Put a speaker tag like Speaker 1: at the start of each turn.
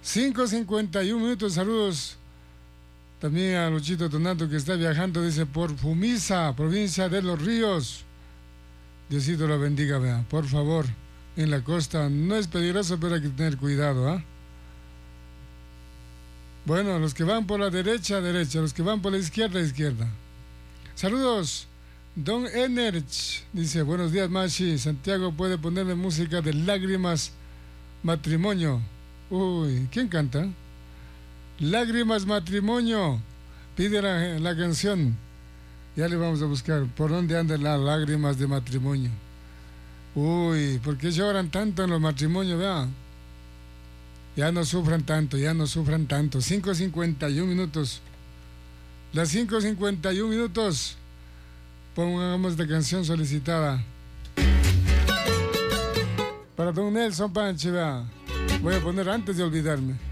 Speaker 1: 5:51. Saludos también a Luchito Donato, que está viajando, dice, por Fumisa, provincia de Los Ríos. Diosito lo bendiga, vea, por favor. En la costa no es peligroso, pero hay que tener cuidado, ¿ah? Bueno, los que van por la derecha, derecha, los que van por la izquierda, izquierda. Saludos, Don Enerch, dice, buenos días, Mashi. Santiago puede ponerle música de Lágrimas Matrimonio. Uy, ¿quién canta? Lágrimas Matrimonio. Pide la canción. Ya le vamos a buscar por dónde andan las lágrimas de matrimonio. Uy, ¿por qué lloran tanto en los matrimonios, vea? Ya no sufran tanto, ya no sufran tanto. 5:51. Las 5:51. Pongamos la canción solicitada para don Nelson Panche, vea. Voy a poner antes de olvidarme.